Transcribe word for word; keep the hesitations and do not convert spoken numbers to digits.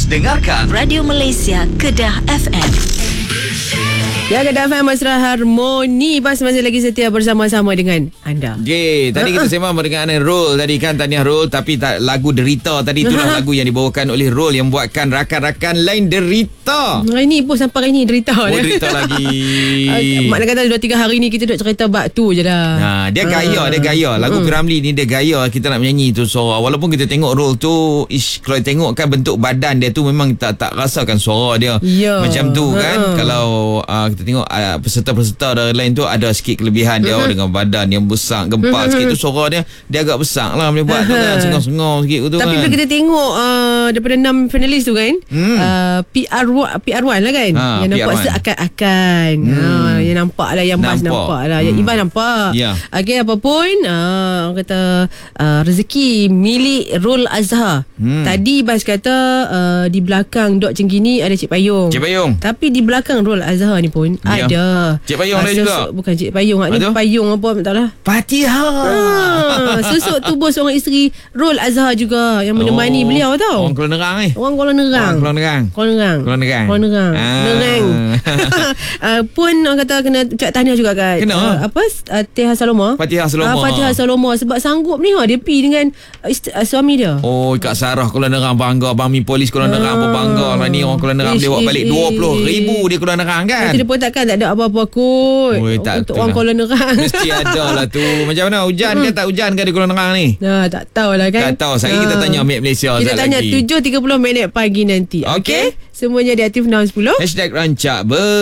Terus dengarkan Radio Malaysia Kedah F M. Ya, Kedah F M Mesra Harmoni. Pas masih lagi setia bersama-sama dengan anda. Okay, tadi kita sembang dengan Rol tadi kan, tahniah Rol. Tapi tak, lagu Derita tadi itulah lagu yang dibawakan oleh Rol yang buatkan rakan-rakan lain derita. Hari ni pun sampai hari ni derita. Oh, derita lagi. Maknanya kata dua tiga hari ni kita duduk cerita bab tu je dah. Nah, dia gaya, dia gaya. Lagu Hmm. Piramli ni dia gaya kita nak menyanyi tu suara. Walaupun kita tengok Rol tu, ish, kalau tengok kan bentuk badan dia tu memang tak tak rasakan suara dia. Ya. Macam tu kan. Ha. Kalau uh, kita tengok uh, peserta-peserta dari lain tu ada sikit kelebihan dia Hmm. dengan badan yang besar, gempal sikit tu suara dia dia agak besar lah boleh buat tu kan, sengang-sengang sikit tu. Tapi kan. bila kita tengok uh, daripada enam finalis tu kan, Hmm. uh, P R one, P R one lah kan, Ha, yang nampak P R one. seakan-akan. Hmm. Ha, yang nampak lah, yang Bas Nampak. nampak lah, yang Hmm. Iban nampak. Ya. Okey, apa pun, uh, orang kata uh, rezeki milik Rol Azhar. Hmm. Tadi Bas kata uh, di belakang Dok Cengkini ada Cik Payung. Cik Payung. Tapi di belakang Rol Azhar ni pun Ya. ada Cik Payung Ah, ada juga? susuk- Bukan Cik Payung, ni Ada? Payung apa tak tahu lah. Fatihah. Ah, susuk tubuh seorang isteri Rol Azhar juga yang menemani Oh, beliau tau. Orang Kuala Nerang ni. Orang Kuala Nerang. Orang Kuala Nerang. Kuala Nerang. Kuala Nerang. Kuala Nerang. Ah. Nerang. uh, pun orang kata kena ucap tahniah juga kat Kena. uh, apa uh, Fatihah Saloma. Fatihah Saloma. Uh, Fatihah Saloma sebab sanggup ni ha, dia pi dengan uh, ist- uh, suami dia. Oh, Kak Sarah Kuala Nerang bangga. Abang Mi Polis Kuala Nerang pun bangga lah ni. Orang Kuala Nerang Ish, dia buat ish, balik ish. dua puluh ribu di Kuala Nerang kan. Nanti dia pun takkan tak ada apa-apa kot Oi, tak untuk betul orang lah. Kuala Nerang. Mesti ada lah tu. Macam mana? Hujan ke tak hujan ke di Kuala Nerang ni? Nah, tak tahulah kan. Tak tahu. Saya kita tanya Map Malaysia Kita sekali tanya lagi. tujuh tiga puluh minit pagi nanti. Okey. Okey? Semuanya di Aktif enam sepuluh. Hashtag rancak ber